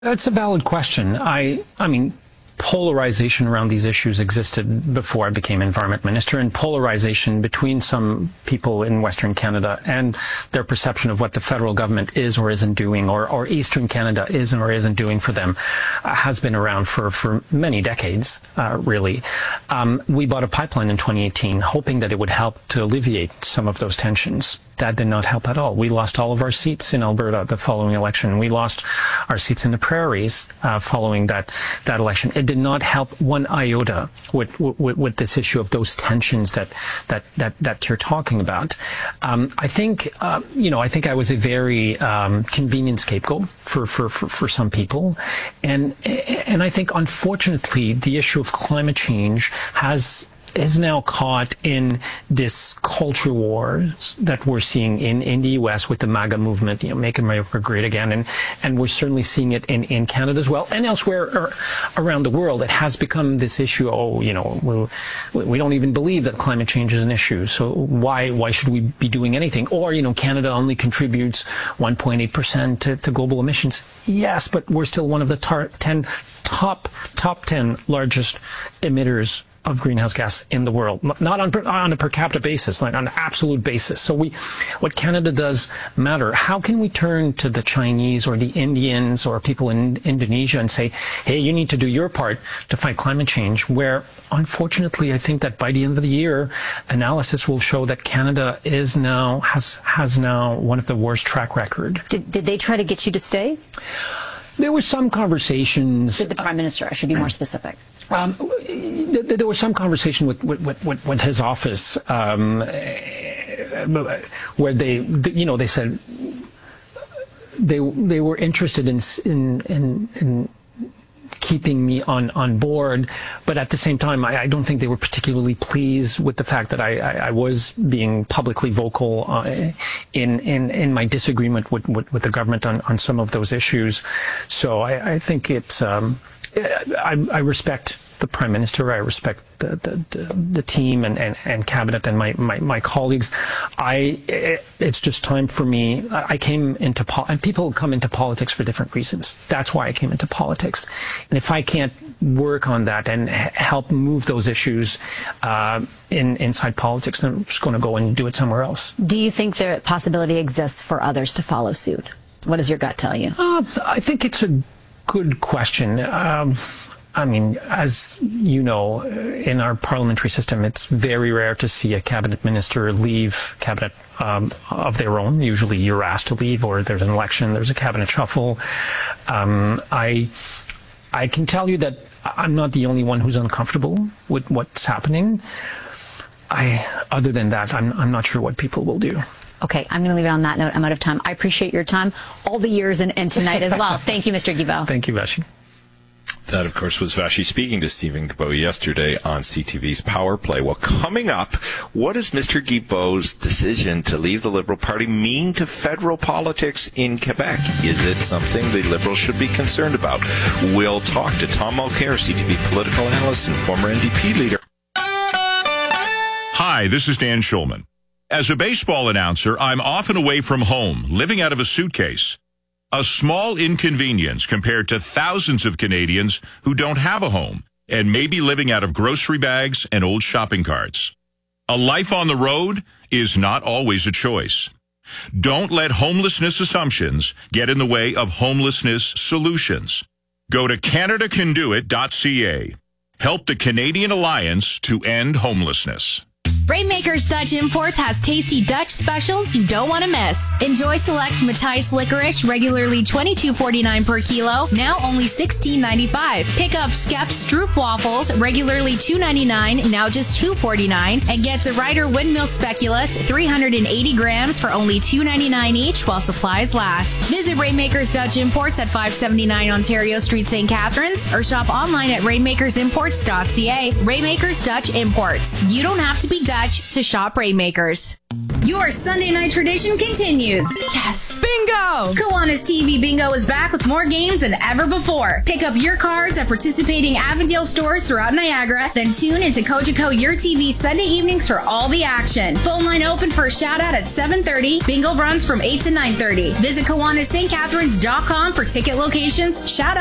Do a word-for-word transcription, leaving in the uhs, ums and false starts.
That's a valid question. I, I mean, polarization around these issues existed before I became environment minister, and polarization between some people in Western Canada and their perception of what the federal government is or isn't doing, or, or Eastern Canada is or isn't doing for them, uh, has been around for, for many decades, uh, really. Um, we bought a pipeline in twenty eighteen, hoping that it would help to alleviate some of those tensions. That did not help at all. We lost all of our seats in Alberta the following election. We lost our seats in the prairies uh, following that that election. It did not help one iota with with, with this issue of those tensions that that that, that you're talking about. Um, I think uh, you know I think I was a very um, convenient scapegoat for, for for for some people, and and I think unfortunately the issue of climate change has. is now caught in this culture wars that we're seeing in, in the U S with the MAGA movement, you know, Make America Great Again, and, and we're certainly seeing it in, in Canada as well, and elsewhere around the world. It has become this issue, oh, you know, we, we don't even believe that climate change is an issue, so why why should we be doing anything? Or, you know, Canada only contributes one point eight percent to, to global emissions. Yes, but we're still one of the tar- ten top, top ten largest emitters of greenhouse gas in the world, not on on a per capita basis, like on an absolute basis. So we, what Canada does matter. How can we turn to the Chinese or the Indians or people in Indonesia and say, hey, you need to do your part to fight climate change, where unfortunately I think that by the end of the year, analysis will show that Canada is now, has, has now one of the worst track record. Did, did they try to get you to stay? There were some conversations. Did the Prime Minister? I should be more specific. Um, there was some conversation with with, with, with his office um, where they, you know, they said they they were interested in in in, in keeping me on, on board, but at the same time, I, I don't think they were particularly pleased with the fact that I, I, I was being publicly vocal uh, in, in in my disagreement with, with, with the government on, on some of those issues. So I, I think it's um, I, I respect the Prime Minister. I respect the the, the, the team and, and, and cabinet and my, my, my colleagues. I it, it's just time for me. I came into pol- and people come into politics for different reasons. That's why I came into politics. And if I can't work on that and h- help move those issues uh, in inside politics, then I'm just going to go and do it somewhere else. Do you think the possibility exists for others to follow suit? What does your gut tell you? Uh, I think it's a good question. Um, I mean, as you know, in our parliamentary system, it's very rare to see a cabinet minister leave cabinet um, of their own. Usually you're asked to leave, or there's an election, there's a cabinet shuffle. Um, I, I can tell you that I'm not the only one who's uncomfortable with what's happening. I, other than that, I'm, I'm not sure what people will do. Okay, I'm going to leave it on that note. I'm out of time. I appreciate your time, all the years, and, and tonight as well. Thank you, Mister Guilbeault. Thank you, Vashi. That, of course, was Vashi speaking to Stephen Guilbeault yesterday on C T V's Power Play. Well, coming up, what does Mister Guilbeault's decision to leave the Liberal Party mean to federal politics in Quebec? Is it something the Liberals should be concerned about? We'll talk to Tom Mulcair, C T V political analyst and former N D P leader. Hi, this is Dan Schulman. As a baseball announcer, I'm often away from home, living out of a suitcase. A small inconvenience compared to thousands of Canadians who don't have a home and may be living out of grocery bags and old shopping carts. A life on the road is not always a choice. Don't let homelessness assumptions get in the way of homelessness solutions. Go to Canada Can Do It dot C A. Help the Canadian Alliance to end homelessness. Rainmakers Dutch Imports has tasty Dutch specials you don't want to miss. Enjoy select Matthijs licorice, regularly twenty-two forty-nine per kilo, now only sixteen ninety-five. Pick up Skep Stroop waffles, regularly two ninety-nine, now just two forty-nine, and get the Ryder Windmill Speculoos, three hundred eighty grams for only two ninety-nine each while supplies last. Visit Rainmakers Dutch Imports at five seventy-nine Ontario Street, Saint Catharines, or shop online at rainmakers imports dot C A. Rainmakers Dutch Imports. You don't have to be Dutch to shop Rainmakers. You Your Sunday night tradition continues. Yes! Bingo! Kiwanis T V Bingo is back with more games than ever before. Pick up your cards at participating Avondale stores throughout Niagara, then tune into Cogeco Your T V Sunday evenings for all the action. Phone line open for a shout out at seven thirty. Bingo runs from eight to nine thirty. Visit Kiwanis St Catharines dot com for ticket locations, shout